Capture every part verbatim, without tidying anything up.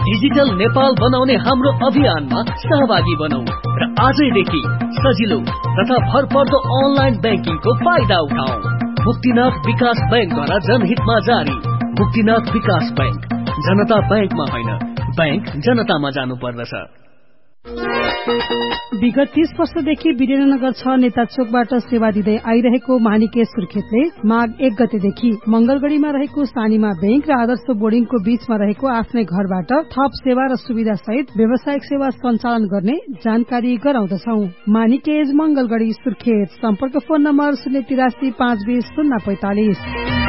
Digital Nepal बनाउने हाम्रो अभियानमा सहभागी बनौं र आजैदेखि सजिलो तथा भरपर्दो अनलाइन बैंकिङको फाइदा उठाऊ। मुक्तिनाथ विकास बैंकद्वारा जनहितमा जारी। मुक्तिनाथ विकास बैंक, जनता बैंकमा होइन, बैंक जनतामा जानु पर्दछ। विगत तीस वर्षदेखि वीरेन्द्रनगर छ नेता चोकबाट सेवा दिँदै आइरहेको मानिके सुर्खेतले माघ एक गतेदेखि मंगलगढ़ीमा रहेको सानीमा बैंक र आदर्श बोर्डिङको बीचमा रहेको आफ्नै घरबाट थप सेवा र सुविधा सहित व्यावसायिक सेवा सञ्चालन गर्ने जानकारी गराउँदछौ। मानिकेज मंगलगढ़ी सुर्खेत। सम्पर्क फोन नम्बर शून्य तिरासी पाँच बीस शून्य पैंतालिस।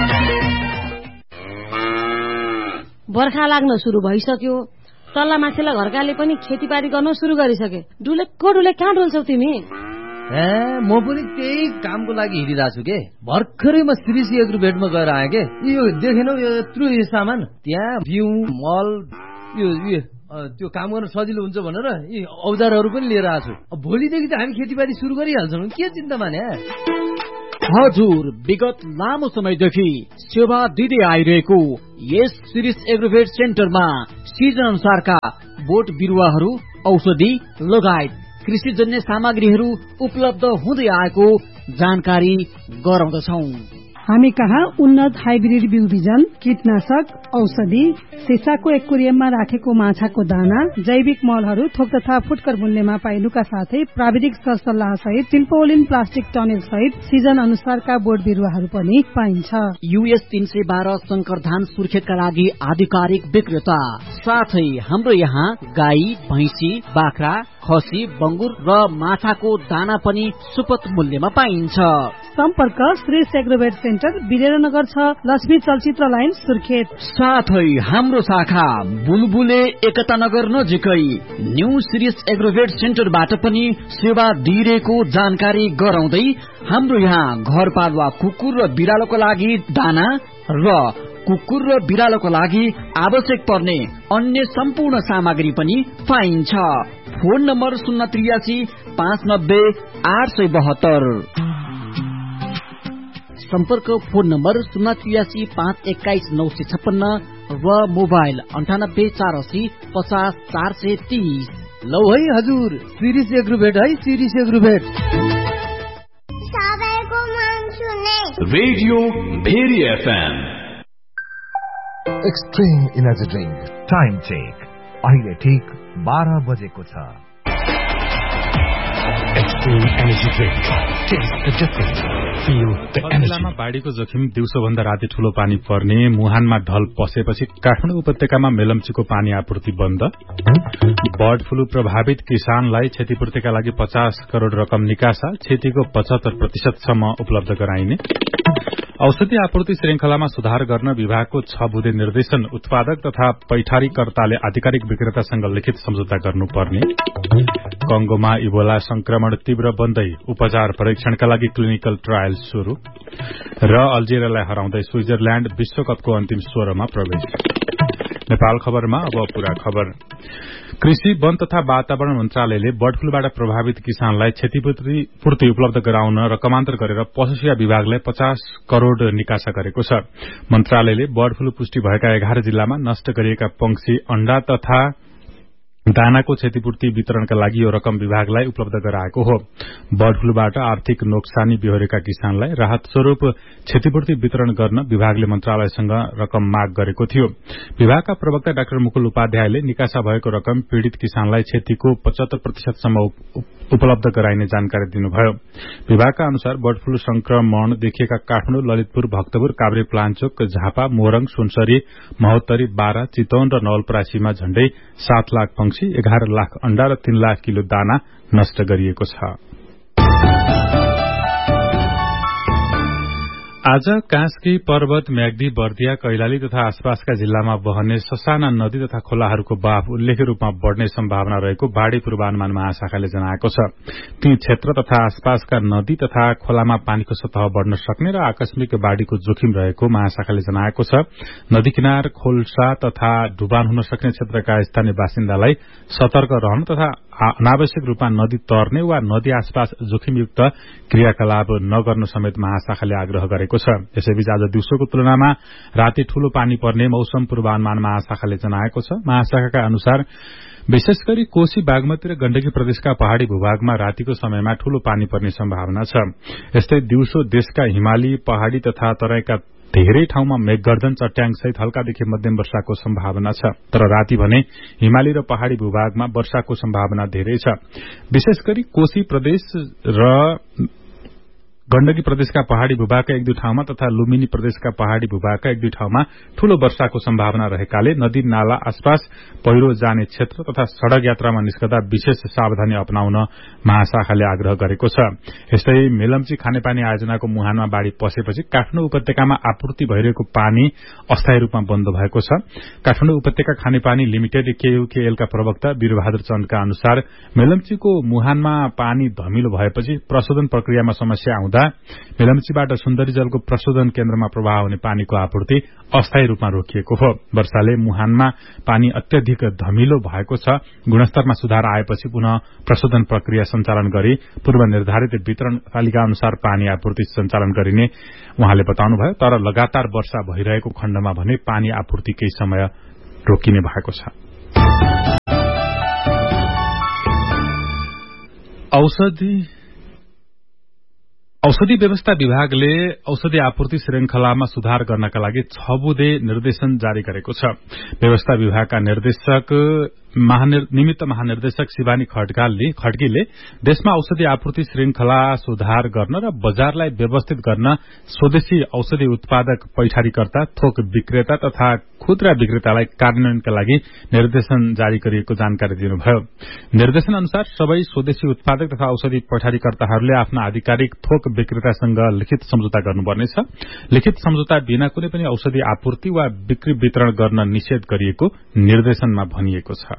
बर्खा लाग्न शुरू भइसक्यो। तल्ला माथिल्ला घरकाले पनि खेतीबारी गर्न शुरू गरिसके। डुलेको डुले कहाँ डुल्छौ तिमी? ए म पनि त्यही कामको लागि हिँडिरहेको छु के। भर्खरै म श्रीसी एग्रोभेटमा गएर आएँ के। यो देखेनौ यो यत्रो यो सामान, त्यहाँ बिउ मल यो त्यो काम गर्न सजिलो हुन्छ भनेर यी औजारहरू पनि लिएर आएको छु। भोलिदेखि त हामी खेतीबारी सुरु गरिहाल्छौँ, के चिन्ता माने। हजुर, विगत लामो समयदेखि सेवा दिँदै आइरहेको यस शिरीष एग्रोभेट सेन्टरमा सिजन अनुसारका बोट बिरुवाहरू, औषधि लगायत कृषिजन्य सामग्रीहरू उपलब्ध हुँदै आएको जानकारी गराउँदछौ। हामी कहाँ उन्नत हाइब्रिड बिउ बिजन, कीटनाशक, औषधि, सिसाको एक्वेरियममा राखेको माछाको दाना, जैविक मलहरू, थोक तथा फुटकर मूल्यमा पाइनुका साथै प्राविधिक सरसल्लाह सहित टिम्पोलिन प्लास्टिक टनेल सहित सिजन अनुसारका बोट बिरुवाहरू पनि पाइन्छ। यूएस तीन सय बाह्र शंकर धान सुर्खेतका लागि आधिकारिक विक्रेता। साथै हाम्रो यहाँ गाई, भैंसी, बाख्रा, खसी, बंगुर र माछाको दाना पनि सुपथ मूल्यमा पाइन्छ। सम्पर्क श्री एग्रोभेट सेन्टर, वीरेन्द्रनगर छ, लक्ष्मी चलचित्र लाइन, सुर्खेत। साथै हाम्रो शाखा बुलबुले एकता नगर नजिकै न्यू श्री एग्रोभेट सेन्टरबाट पनि सेवा दिइरहेको जानकारी गराउँदै हाम्रो यहाँ घरपालुवा कुकुर र बिरालोको लागि दाना र कुकुर र बिरालोको लागि आवश्यक पर्ने अन्य सम्पूर्ण सामग्री पनि पाइन्छ। फोन नम्बर शून्य त्रियासी पाँच नब्बे आठ सय बहत्तर। सम्पर्क फोन नम्बर शून्य त्रियासी पाँच एक्काइस नौ सय छप्पन्न र मोबाइल अन्ठानब्बे चार असी पचास चार सय तीस। लौ है हजुर, शिरीष एग्रोभेट है, Shirish aggravate. Radio very FM. Extreme energy drink time check अहिले ठिक बाह्र बजेको छ। Extreme energy drink, test the difference, feel the energy. जिल्लामा बाढ़ीको जोखिम दिउँसोभन्दा राति ठूलो पानी पर्ने, मुहानमा ढल पसेपछि काठमाडौँ उपत्यकामा मेलम्चीको पानी आपूर्ति बन्द, बर्ड फ्लू प्रभावित किसानलाई क्षतिपूर्तिका लागि पचास करोड़ रकम निकासा, क्षतिको पचहत्तर प्रतिशतसम्म उपलब्ध गराइने, औषधि आपूर्ति श्रृंखलामा सुधार गर्न विभागको छ बुँदे निर्देशन, उत्पादक तथा पैठारीकर्ताले आधिकारिक विक्रेतासँग लिखित सम्झौता गर्नुपर्ने, कंगोमा इबोला संक्रमण तीव्र बन्दै उपचार परीक्षणका लागि क्लिनिकल ट्रायल शुरू र अल्जेरियालाई हराउँदै स्विजरल्याण्ड विश्वकपको अन्तिम सोह्रमा प्रवेश। नेपाल खबरमा अब पूरा खबर। कृषि, वन तथा वातावरण मन्त्रालयले बर्ड फ्लूबाट प्रभावित किसानलाई क्षतिपूर्ति उपलब्ध गराउन रकमान्तर गरेर पशुसेवा विभागलाई पचास करोड़ निकासा गरेको छ। मन्त्रालयले बर्ड फ्लू पुष्टि भएका एघार जिल्लामा नष्ट गरिएका पंक्षी, अण्डा तथा दानाको क्षतिपूर्ति वितरणका लागि यो रकम विभागलाई उपलब्ध गराएको हो। बर्ड फ्लूबाट आर्थिक नोक्सानी बेहोरेका किसानलाई राहत स्वरूप क्षतिपूर्ति वितरण गर्न विभागले मन्त्रालयसँग रकम माग गरेको थियो। विभागका प्रवक्ता डाक्टर मुकुल उपाध्यायले निकासा भएको रकम पीड़ित किसानलाई क्षतिको पचहत्तर प्रतिशतसम्म उपलब्ध गराइने जानकारी दिनुभयो। विभागका अनुसार बर्ड फ्लू संक्रमण देखिएका काठमाडौँ, ललितपुर, भक्तपुर, काभ्रे, प्लाञ्चोक, झापा, मोरङ, सुनसरी, महोत्तरी, बारा, चितवन र नवलपरासीमा झण्डै सात लाख पंक्षी, एघार लाख अण्डा र तीन लाख किलो दाना नष्ट गरिएको छ। आज कास्की, पर्वत, म्याग्दी, बर्दिया, कैलाली तथा आसपासका जिल्लामा बहने ससाना नदी तथा खोलाहरूको बहाव उल्लेख्य रूपमा बढ़ने सम्भावना रहेको बाढ़ी पूर्वानुमान महाशाखाले जनाएको छ। ती क्षेत्र तथा आसपासका नदी तथा खोलामा पानीको सतह बढ़न सक्ने र आकस्मिक बाढ़ीको जोखिम रहेको महाशाखाले जनाएको छ। नदी किनार, खोल्सा तथा डुबान हुन सक्ने क्षेत्रका स्थानीय बासिन्दालाई सतर्क रहन तथा अनावश्यक रूपमा नदी तर्ने वा नदी आसपास जोखिमयुक्त क्रियाकलाप नगर्न समेत महाशाखाले आग्रह गरेको छ। यसैबीच आज दिउँसोको तुलनामा राति ठूलो पानी पर्ने मौसम पूर्वानुमान महाशाखाले जनाएको छ। महाशाखाका अनुसार विशेष गरी कोशी, बागमती र गण्डकी प्रदेशका पहाड़ी भूभागमा रातिको समयमा ठूलो पानी पर्ने सम्भावना छ। यस्तै दिउँसो देशका हिमाली, पहाड़ी तथा तराईका धेरै ठाउँमा मेघगर्जन, चट्याङसहित हल्कादेखि मध्यम वर्षाको सम्भावना छ। तर राति भने हिमाली र पहाड़ी भूभागमा वर्षाको सम्भावना धेरै छ। विशेष गरी कोशी प्रदेश र गण्डकी प्रदेशका पहाड़ी भूभागका एक दुई ठाउँमा तथा लुम्बिनी प्रदेशका पहाड़ी भूभागका एक दुई ठाउँमा ठूलो वर्षाको सम्भावना रहेकाले नदी नाला आसपास पहिरो जाने क्षेत्र तथा सड़क यात्रामा निस्कदा विशेष सावधानी अपनाउन महाशाखाले आग्रह गरेको छ। यस्तै मेलम्ची खानेपानी आयोजनाको मुहानमा बाढ़ी पसेपछि काठमाडौँ उपत्यकामा आपूर्ति भइरहेको पानी अस्थायी रूपमा बन्द भएको छ। काठमाडौँ उपत्यका खानेपानी लिमिटेड केयूकेएलका प्रवक्ता वीरबहादुर चन्दका अनुसार मेलम्चीको मुहानमा पानी धमिलो भएपछि प्रशोधन प्रक्रियामा समस्या आउँदा मेलम्चीबाट सुन्दरी जलको प्रशोधन केन्द्रमा प्रवाह हुने पानीको आपूर्ति अस्थायी रूपमा रोकिएको हो। वर्षाले मुहानमा पानी अत्यधिक धमिलो भएको छ। गुणस्तरमा सुधार आएपछि पुनः प्रशोधन प्रक्रिया सञ्चालन गरी पूर्व निर्धारित वितरण तालिका अनुसार पानी आपूर्ति सञ्चालन गरिने उहाँले बताउनुभयो। तर लगातार वर्षा भइरहेको खण्डमा भने पानी आपूर्ति केही समय रोकिने भएको छ। औषधि औषधि व्यवस्था विभागले औषधि आपूर्ति श्रृंखलामा सुधार गर्नका लागि छ बुँदे निर्देशन जारी गरेको छ। व्यवस्था विभागका निर्देशक निमित्त महानिर्देशक शिवानी खड्काले खड्कीले देशमा औषधि आपूर्ति श्रृंखला सुधार गर्न र बजारलाई व्यवस्थित गर्न स्वदेशी औषधि उत्पादक पैठारीकर्ता, थोक विक्रेता तथा खुद्रा विक्रेतालाई कार्यान्वयनका लागि निर्देशन जारी गरिएको जानकारी दिनुभयो। निर्देशन अनुसार सबै स्वदेशी उत्पादक तथा औषधि पैठारीकर्ताहरूले आफ्ना आधिकारिक थोक विक्रेतासँग लिखित सम्झौता गर्नुपर्नेछ। लिखित सम्झौता बिना कुनै पनि औषधि आपूर्ति वा बिक्री वितरण गर्न निषेध गरिएको निर्देशनमा भनिएको छ।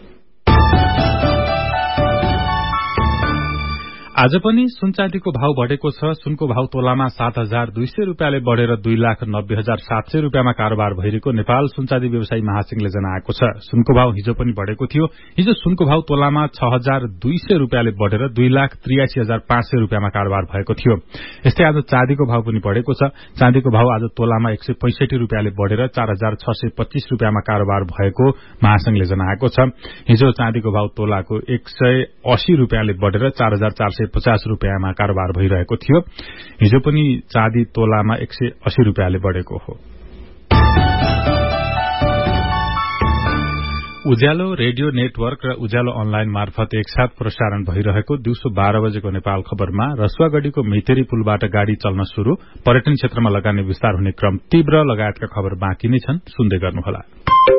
आज पनि सुन चाँदीको भाव बढेको छ। सुनको भाव तोलामा सात हजार दुई सय रूपियाँले बढ़ेर दुई लाख नब्बे हजार सात सय रूपियाँमा कारोबार भइरहेको नेपाल सुनचाँदी व्यवसायी महासंघले जनाएको छ। सुनको भाव हिजो पनि बढ़ेको थियो। हिजो सुनको भाव तोलामा छ हजार दुई सय रूपियाँले बढ़ेर दुई लाख त्रियासी हजार पाँच सय रूपियाँमा कारोबार भएको थियो। यस्तै आज चाँदीको भाव पनि बढ़ेको छ। चाँदीको भाव आज तोलामा एक सय पैंसठी रूपियाँले बढ़ेर चार हजार छ सय पच्चीस रूपियाँमा कारोबार भएको महासंघले जनाएको छ। हिजो चाँदीको भाव तोलाको एक सय अस्सी रूपियाँले बढ़ेर चार हजार चार सय पचास रूपियाँमा कारोबार भइरहेको थियो। हिजो पनि चाँदी तोलामा एक सय अस्सी रूपियाँले बढ़ेको हो। उज्यालो रेडियो नेटवर्क र उज्यालो अनलाइन मार्फत एकसाथ प्रसारण भइरहेको दिउँसो बाह्र बजेको नेपाल खबरमा रसुवागढ़ीको मैतेरी पुलबाट गाड़ी चल्न शुरू, पर्यटन क्षेत्रमा लगानी विस्तार हुने क्रम तीव्र लगायतका खबर बाँकी नै छन्। सुन्दै गर्नुहोला।